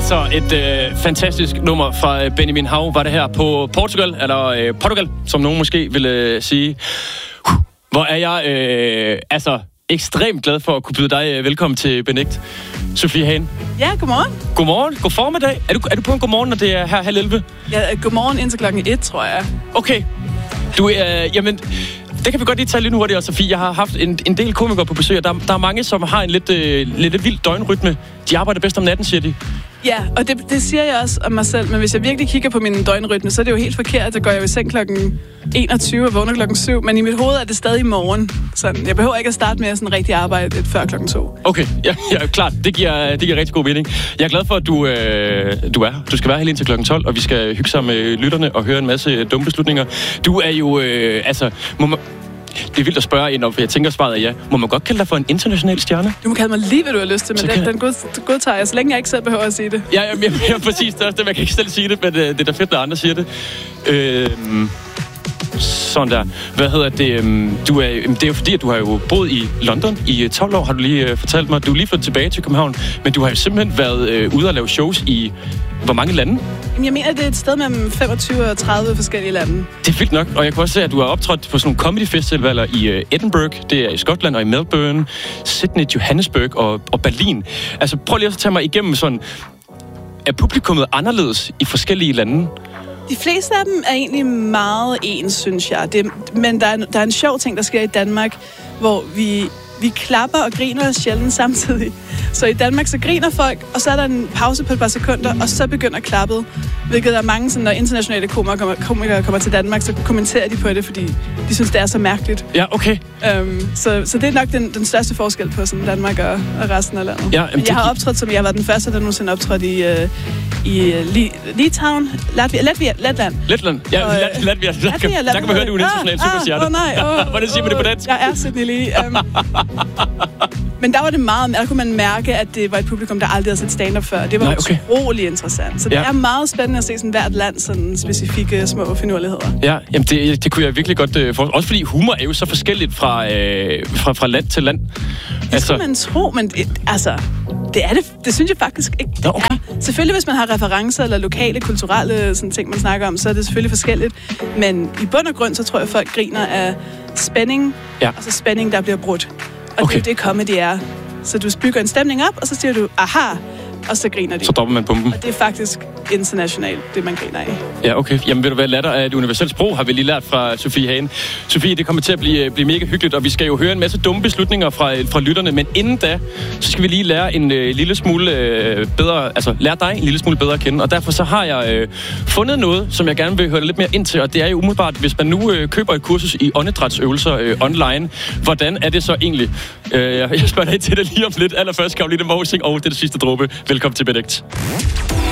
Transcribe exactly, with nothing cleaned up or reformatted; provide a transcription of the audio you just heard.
Altså et øh, fantastisk nummer fra øh, Benjamin Hav var det her på Portugal, eller øh, Portugal, som nogen måske ville øh, sige. Uh, hvor er jeg øh, altså ekstremt glad for at kunne byde dig øh, velkommen til Benægt. Sofie Hagen. Ja, godmorgen. Godmorgen. God formiddag. Er du, er du på en godmorgen, når det er her halv elleve? Ja, godmorgen indtil klokken et, tror jeg. Okay. Du, øh, jamen... Det kan vi godt lige tage lidt hurtigt, Sofie. Jeg har haft en, en del komikere på besøg, og der, der er mange, som har en lidt, øh, lidt vild døgnrytme. De arbejder bedst om natten, siger de. Ja, og det, det siger jeg også om mig selv, men hvis jeg virkelig kigger på min døgnrytme, så er det jo helt forkert, så går jeg jo i seng klokken enogtyve og vågner klokken syv, men i mit hoved er det stadig i morgen. Så jeg behøver ikke at starte med sådan rigtig arbejde lidt før klokken to. Okay, ja, ja, klart. Det giver, det giver rigtig god mening. Jeg er glad for, at du, øh, du er her. Du skal være helt indtil klokken tolv, og vi skal hygge sammen med lytterne og høre en masse dumme beslutninger. Du er jo, øh, altså... Må man Det er vildt at spørge ind om, for jeg tænker svaret er ja. Må man godt kalde dig for en international stjerne? Du må kalde mig lige, hvad du har lyst til, men den, den god, godtager jeg, så længe jeg ikke selv behøver at sige det. Ja, jeg, jeg, jeg er præcis det også det. Jeg kan ikke selv sige det, men øh, det er da fedt, når andre siger det. Øh, sådan der. Hvad hedder det? Du er, det er jo fordi, at du har jo boet i London i tolv år, har du lige øh, fortalt mig. Du er lige flyttet tilbage til København, men du har jo simpelthen været øh, ude og lave shows i hvor mange lande? Jeg mener, det er et sted mellem femogtyve og tredive forskellige lande. Det er vildt nok, og jeg kan også se, at du har optrådt på sådan nogle comedy-festivaler i uh, Edinburgh, det er i Skotland og i Melbourne, Sydney, Johannesburg og, og Berlin. Altså, prøv lige at tage mig igennem sådan, er publikummet anderledes i forskellige lande? De fleste af dem er egentlig meget ens, synes jeg. Det, men der er, der er en sjov ting, der sker i Danmark, hvor vi... Vi klapper og griner sjældent samtidig. Så i Danmark, så griner folk, og så er der en pause på et par sekunder, og så begynder klappet. Hvilket er mange, sådan, når internationale komikere kommer, komikere kommer til Danmark, så kommenterer de på det, fordi de synes, det er så mærkeligt. Ja, okay. Um, så, så det er nok den, den største forskel på sådan Danmark og, og resten af landet. Ja, jamen, jeg har optrådt, som jeg har været den første, der nogensinde optrådt i, uh, i uh, Litauen, Latvia, Latvia, Letland. Letland? Ja, og, Lat- Latvia. Der kan, der kan man høre, det uninternationalt superstjerne. Åh oh, nej, oh, hvordan siger man det på dansk? Jeg er Sydney Lee. Um, Men der var det meget, der kunne man mærke, at det var et publikum, der aldrig havde set stand-up før. Det var Nej, okay. utrolig interessant. Så det ja. er meget spændende at se sådan hvert land sådan specifikke små finurligheder. Ja, jamen det, det kunne jeg virkelig godt øh, forstå. Også fordi humor er jo så forskelligt fra, øh, fra, fra land til land. Det altså... skulle man tro, men det, altså, det er det, det synes jeg faktisk ikke. Det okay. er. Selvfølgelig, hvis man har referencer eller lokale, kulturelle sådan ting, man snakker om, så er det selvfølgelig forskelligt. Men i bund og grund, så tror jeg, at folk griner af spænding, ja. og så spænding, der bliver brudt. Og okay. det er det, comedy er. Så du bygger en stemning op, og så siger du, aha, og så griner de. Så dropper man pumpen. Og det er faktisk internationalt, det man griner af. Ja, okay. Jamen ved du hvad, latter er et universelt sprog, har vi lige lært fra Sofie Hagen. Sofie, det kommer til at blive, blive mega hyggeligt, og vi skal jo høre en masse dumme beslutninger fra, fra lytterne, men inden da, så skal vi lige lære en øh, lille smule øh, bedre, altså lære dig en lille smule bedre at kende, og derfor så har jeg øh, fundet noget, som jeg gerne vil høre lidt mere ind til, og det er jo umiddelbart, hvis man nu øh, køber et kursus i åndedrætsøvelser øh, online, hvordan er det så egentlig? Øh, jeg spørger dig til det lige om lidt. Allerførst, Caroline Mousing, og det er det sidste dråbe. Velkommen til Benægt.